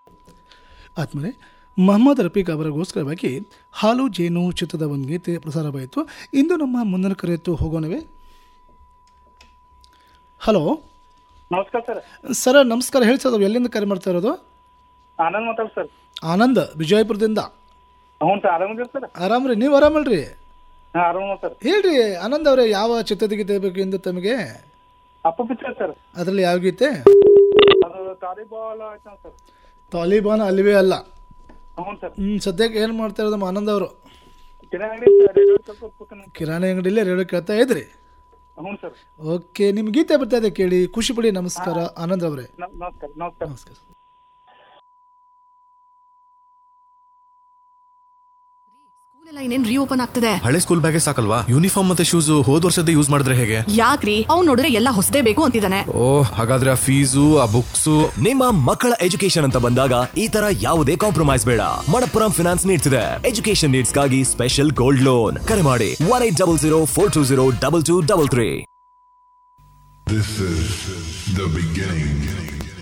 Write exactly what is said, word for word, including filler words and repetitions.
ಆದ್ಮೇಲೆ ಮೊಹಮ್ಮದ್ ರಫೀಕ್ ಅವರಿಗೋಸ್ಕರವಾಗಿ ಹಾಲು ಜೇನು ಚಿತ್ರದ ಒಂದು ಗೀತೆ ಪ್ರಸಾರವಾಯಿತು. ಇಂದು ನಮ್ಮ ಮುಂದಿನ ಕರೆಯತ್ತು ಹೋಗೋಣವೇ. ಹಲೋ ನಮಸ್ಕಾರ ಸರ್. ಸರ್ ನಮಸ್ಕಾರ. ಹೇಳಿ ಸರ್, ಎಲ್ಲಿಂದ ಕರೆ ಮಾಡ್ತಾ ಇರೋದು? ಆನಂದ್ ಮಾತಾಡ್ ಸರ್. ಆನಂದ್ ವಿಜಯಪುರದಿಂದ. ಹ್ಞೂ ಸರ್, ಆರಾಮಿದ್ದೀರಿ ಸರ್? ಆರಾಮ್ರಿ, ನೀವು ಆರಾಮಲ್ರಿ? ಹಾಂ ಆರಾಮ ಸರ್. ಹೇಳ್ರಿ ಆನಂದ್ ಅವರೇ, ಯಾವ ಚಿತ್ರದ ಗೀತೆ ಬೇಕು ಎಂದು ತಮಗೆ? ಅಪ್ಪ ಪಿಕ್ಚರ್ ಸರ್. ಅದರಲ್ಲಿ ಯಾವ ಗೀತೆ? ಅದು ತಾಲಿಬಾನ್ ಆಯ್ತು ಸರ್. ತಾಲಿಬಾನ್ ಅಲ್ವೇ ಅಲ್ಲ. ಹ್ಞೂ ಸರ್. ಹ್ಞೂ ಸದ್ಯಕ್ಕೆ ಏನು ಮಾಡ್ತಾ ಇರೋದು ಆನಂದ್ ಅವರು? ಕಿರಾಣಿ ರೇಡಿಯೋ ಕೇಳ್ಕೊತೀನಿ. ಕಿರಾಣಿ ಅಂಗಡಿಯಲ್ಲೇ ರೇಡಿಯೋ ಕೇಳ್ತಾ ಇದ್ರಿ? ಹ್ಞೂ ಸರ್. ಓಕೆ, ನಿಮ್ಮ ಗೀತೆ ಬರ್ತಾ ಇದೆ, ಕೇಳಿ ಖುಷಿ ಪಡಿ. ನಮಸ್ಕಾರ ಆನಂದ್ ಅವರೇ. ನಮಸ್ಕಾರ ನಮಸ್ಕಾರ ನಮಸ್ಕಾರ. ಇನ್ನೇನ್ ರೀಓಪನ್ ಆಗ್ತದೆ. ಹಳೆ ಸ್ಕೂಲ್ ಬ್ಯಾಗೇ ಸಾಕಲ್ವಾ? ಯೂನಿಫಾರ್ಮ್ ಮತ್ತೆ ಶೂಸ್ ಹೋದ್ ವರ್ಷದ ಯೂಸ್ ಮಾಡಿದ್ರೆ ಹೇಗೆ? ಯಾಕ್ರಿ, ಅವ್ನು ನೋಡಿದ್ರೆ ಎಲ್ಲ ಹೊಸದೇ ಬೇಕು ಅಂತಿದ್ದಾನೆ. ಓ, ಹಾಗಾದ್ರೆ ಆ ಫೀಸು ಆ ಬುಕ್ಸು. ನಿಮ್ಮ ಮಕ್ಕಳ ಎಜುಕೇಶನ್ ಅಂತ ಬಂದಾಗ ಈ ತರ ಯಾವುದೇ ಕಾಂಪ್ರಮೈಸ್ ಬೇಡ. ಮಣಪ್ಪುರಂ ಫಿನಾನ್ಸ್ ನೀಡ್ತಿದೆ ಎಜುಕೇಶನ್ ನೀಡ್ಸ್ ಗಾಗಿ ಸ್ಪೆಷಲ್ ಗೋಲ್ಡ್ ಲೋನ್. ಕರೆ ಮಾಡಿ one eight double zero four two zero double two double three. This is the beginning.